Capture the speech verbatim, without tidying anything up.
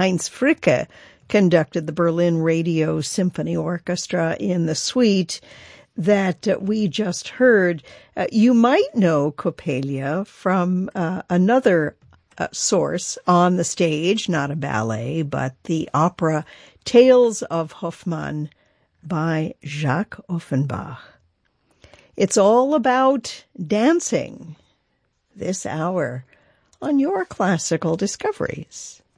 Heinz Fricke conducted the Berlin Radio Symphony Orchestra in the suite that uh, we just heard. Uh, you might know Coppelia from uh, another uh, source on the stage, not a ballet, but the opera Tales of Hoffmann by Jacques Offenbach. It's all about dancing this hour on your Classical Discoveries.